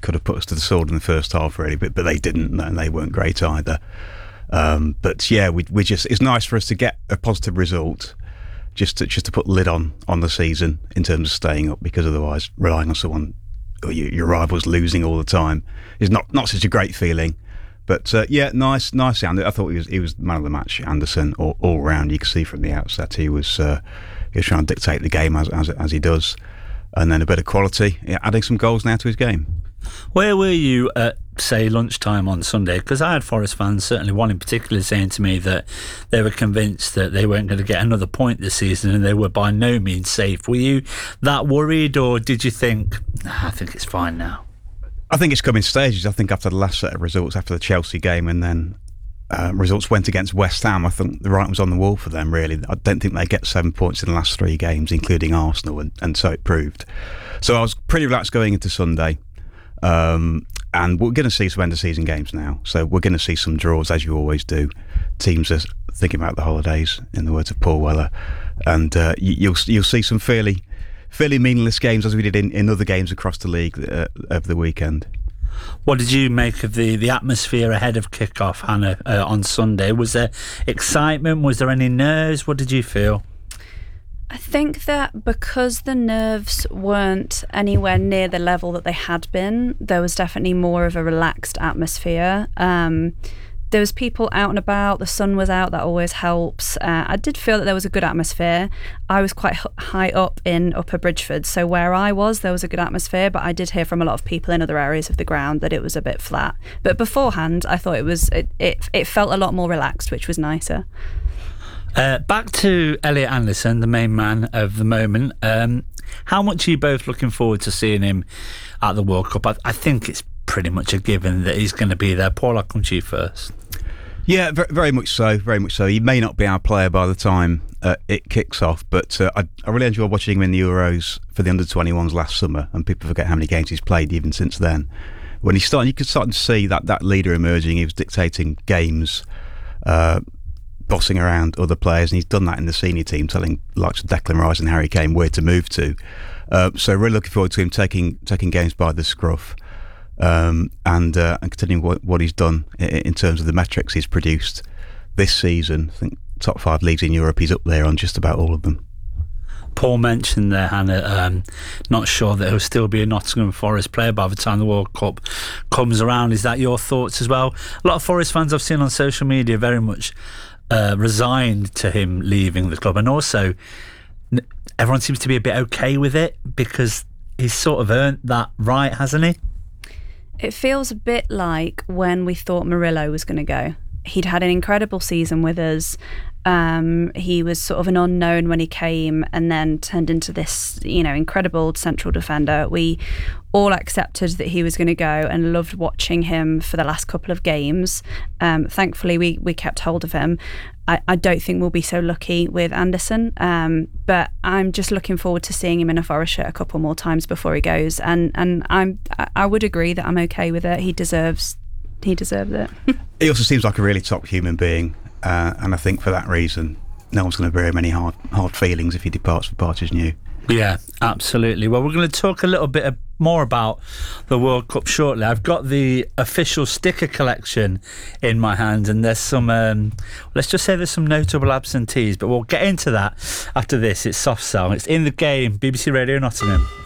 could have put us to the sword in the first half, really, but they didn't, and they weren't great either. But yeah, we just, it's nice for us to get a positive result, just to put the lid on the season in terms of staying up, because otherwise relying on someone or your rivals losing all the time is not such a great feeling. But yeah, nice. I thought he was man of the match, Anderson, all round. You could see from the outset he was trying to dictate the game as he does, and then a bit of quality, adding some goals now to his game. Where were you at, say, lunchtime on Sunday? Because I had Forest fans, certainly one in particular, saying to me that they were convinced that they weren't going to get another point this season and they were by no means safe. Were you that worried, or did you think, I think it's fine now? I think it's come in stages. I think after the last set of results, after the Chelsea game, and then results went against West Ham, I think the writing was on the wall for them, really. I don't think they get 7 points in the last 3 games, including Arsenal, and so it proved. So I was pretty relaxed going into Sunday. And we're going to see some end-of-season games now. So we're going to see some draws, as you always do. Teams are thinking about the holidays, in the words of Paul Weller. And you'll see some fairly meaningless games, as we did in other games across the league over the weekend. What did you make of the atmosphere ahead of kick-off, Hannah, on Sunday? Was there excitement? Was there any nerves? What did you feel? I think that because the nerves weren't anywhere near the level that they had been, there was definitely more of a relaxed atmosphere. There was people out and about, the sun was out, that always helps. I did feel that there was a good atmosphere. I was quite high up in Upper Bridgeford, so where I was, there was a good atmosphere, but I did hear from a lot of people in other areas of the ground that it was a bit flat. But beforehand, I thought it felt a lot more relaxed, which was nicer. Back to Elliot Anderson, the main man of the moment. How much are you both looking forward to seeing him at the World Cup? I think it's pretty much a given that he's going to be there. Paul, I'll come to you first. Yeah, very much so. Very much so. He may not be our player by the time it kicks off, but I really enjoyed watching him in the Euros for the under-21s last summer, and people forget how many games he's played even since then. When he started, you could start to see that leader emerging. He was dictating games, bossing around other players, and he's done that in the senior team, telling likes of Declan Rice and Harry Kane where to move to. So really looking forward to him taking games by the scruff, and continuing what he's done in terms of the metrics he's produced this season. I think top 5 leagues in Europe, he's up there on just about all of them. Paul mentioned there, Hannah, not sure that he'll still be a Nottingham Forest player by the time the World Cup comes around. Is that your thoughts as well? A lot of Forest fans I've seen on social media very much resigned to him leaving the club, and also everyone seems to be a bit okay with it because he's sort of earned that right, hasn't he? It feels a bit like when we thought Murillo was going to go. He'd had an incredible season with us. He was sort of an unknown when he came, and then turned into this, incredible central defender. We all accepted that he was going to go and loved watching him for the last couple of games. Thankfully, we kept hold of him. I don't think we'll be so lucky with Anderson, but I'm just looking forward to seeing him in a Forest shirt a couple more times before he goes. And I would agree that I'm okay with it. He deserves it. He also seems like a really top human being. And I think for that reason, no one's going to bear him any hard feelings if he departs for Partridge New. Yeah, absolutely. Well, we're going to talk a little bit more about the World Cup shortly. I've got the official sticker collection in my hand, and there's some, let's just say there's some notable absentees, but we'll get into that after this. It's Soft Cell. It's In the Game, BBC Radio Nottingham.